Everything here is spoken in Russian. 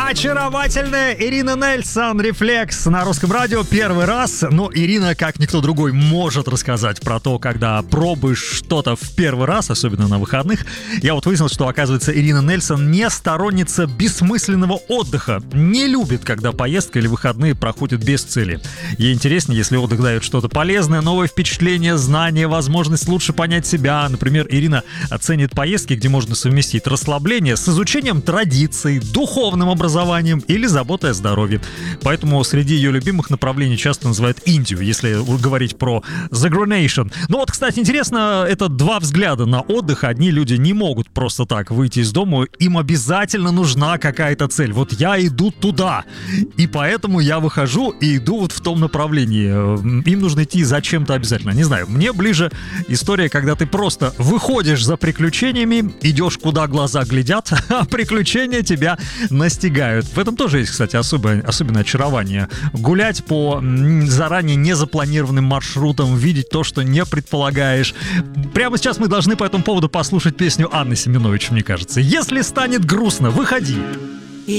Очаровательная Ирина Нельсон, «Рефлекс» на Русском радио первый раз. Но Ирина, как никто другой, может рассказать про то, когда пробуешь что-то в первый раз, особенно на выходных. Я вот выяснил, что, оказывается, Ирина Нельсон не сторонница бессмысленного отдыха. Не любит, когда поездка или выходные проходят без цели. Ей интереснее, если отдых дает что-то полезное, новое впечатление, знания, возможность лучше понять себя. Например, Ирина оценит поездки, где можно совместить расслабление с изучением традиций, духовным образованием или заботой о здоровье. Поэтому среди ее любимых направлений часто называют Индию, если говорить про Загранation. Ну вот, кстати, интересно, это два взгляда на отдых. Одни люди не могут просто так выйти из дома, им обязательно нужна какая-то цель. Вот я иду туда, и поэтому я выхожу и иду вот в том направлении. Им нужно идти зачем-то обязательно. Не знаю, мне ближе история, когда ты просто выходишь за приключениями, идешь куда глаза глядят, а приключения тебя настигают. В этом тоже есть, кстати, особенное очарование. Гулять по заранее незапланированным маршрутам, видеть то, что не предполагаешь. Прямо сейчас мы должны по этому поводу послушать песню Анны Семенович, мне кажется. «Если станет грустно, выходи».